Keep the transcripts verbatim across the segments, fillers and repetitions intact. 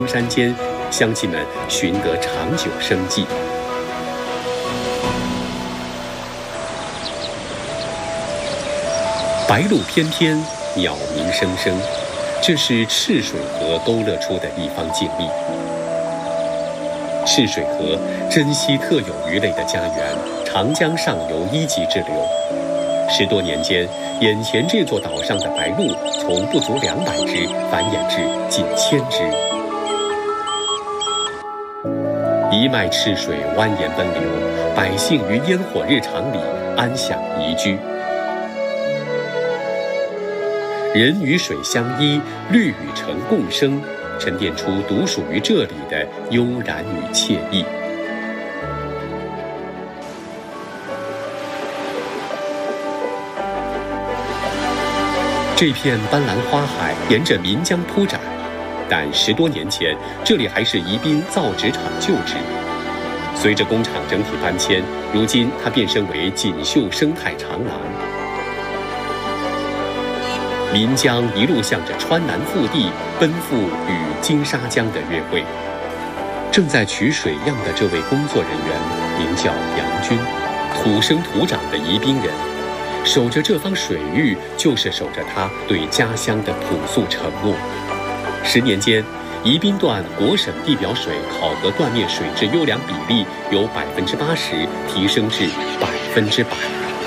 山间，乡亲们寻得长久生计。白鹭翩翩，鸟鸣声声，这是赤水河勾勒出的一方静谧。赤水河，珍稀特有鱼类的家园，长江上游一级支流。十多年间，眼前这座岛上的白鹭从不足两百只繁衍至近千只。一脉赤水蜿蜒奔流，百姓于烟火日常里安享宜居。人与水相依，绿与橙共生，沉淀出独属于这里的悠然与惬意。这片斑斓花海沿着岷江铺展，但十多年前这里还是宜宾造纸厂旧址。随着工厂整体搬迁，如今它变身为锦绣生态长廊。岷江一路向着川南腹地奔赴与金沙江的约会。正在取水样的这位工作人员名叫杨军，土生土长的宜宾人，守着这方水域，就是守着他对家乡的朴素承诺。十年间，宜宾段国省地表水考核断面水质优良比例由百分之八十提升至百分之百。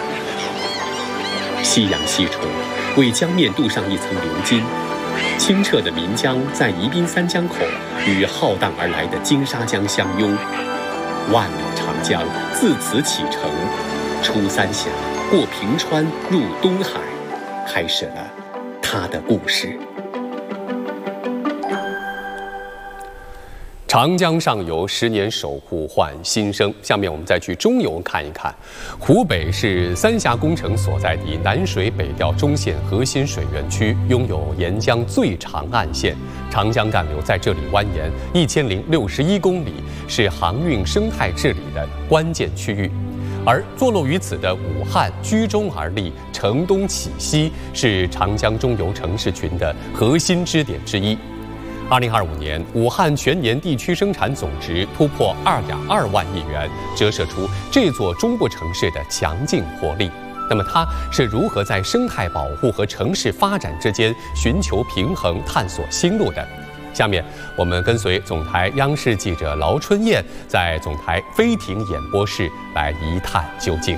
夕阳西沉，为江面镀上一层鎏金。清澈的岷江在宜宾三江口与浩荡而来的金沙江相拥，万里长江自此启程，出三峡，过平川，入东海，开始了他的故事。长江上游十年守护焕新生。下面我们再去中游看一看。湖北是三峡工程所在地，南水北调中线核心水源区，拥有沿江最长岸线，长江干流在这里蜿蜒一千零六十一公里，是航运生态治理的关键区域。而坐落于此的武汉居中而立，城东启西，是长江中游城市群的核心支点之一。二零二五年，武汉全年地区生产总值突破二点二万亿元，折射出这座中部城市的强劲活力。那么，它是如何在生态保护和城市发展之间寻求平衡、探索新路的？下面，我们跟随总台央视记者劳春燕，在总台飞艇演播室来一探究竟。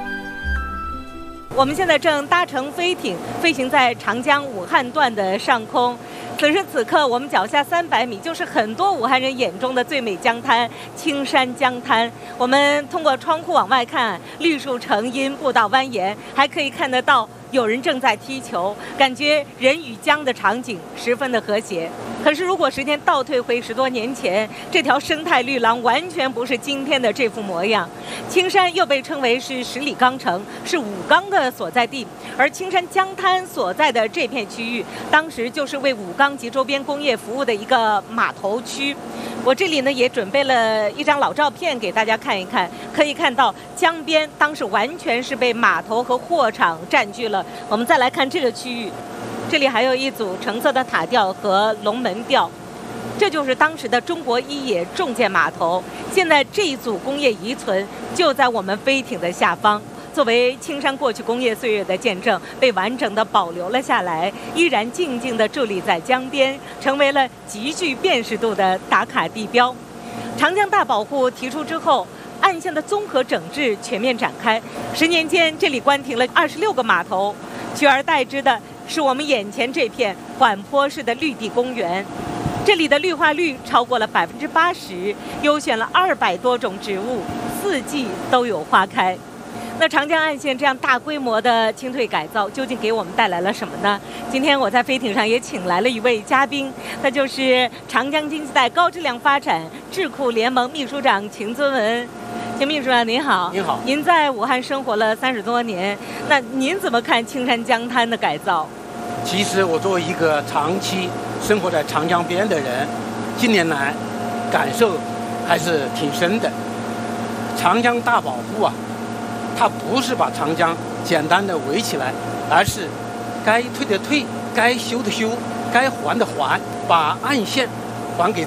我们现在正搭乘飞艇飞行在长江武汉段的上空。此时此刻，我们脚下三百米就是很多武汉人眼中的最美江滩——青山江滩。我们通过窗户往外看，绿树成荫，步道蜿蜒，还可以看得到有人正在踢球，感觉人与江的场景十分的和谐。可是，如果时间倒退回十多年前，这条生态绿廊完全不是今天的这副模样。青山又被称为是十里钢城，是武钢的所在地，而青山江滩所在的这片区域，当时就是为武钢及周边工业服务的一个码头区。我这里呢也准备了一张老照片给大家看一看，可以看到江边当时完全是被码头和货场占据了。我们再来看这个区域，这里还有一组橙色的塔吊和龙门吊，这就是当时的中国一野重建码头。现在这一组工业遗存就在我们飞艇的下方，作为青山过去工业岁月的见证，被完整的保留了下来，依然静静地伫立在江边，成为了极具辨识度的打卡地标。长江大保护提出之后，岸线的综合整治全面展开。十年间，这里关停了二十六个码头，取而代之的是我们眼前这片缓坡式的绿地公园。这里的绿化率超过了百分之八十，优选了二百多种植物，四季都有花开。那长江岸线这样大规模的清退改造，究竟给我们带来了什么呢？今天我在飞艇上也请来了一位嘉宾，他就是长江经济带高质量发展智库联盟秘书长秦尊文。秦秘书长您好。 您好。 您在武汉生活了三十多年，那您怎么看青山江滩的改造？ 其实我作为一个长期生活在长江边的人，近年来感受还是挺深的。长江大保护啊，它不是把长江简单的围起来，而是该退的退，该修的修，该还的还，把岸线还给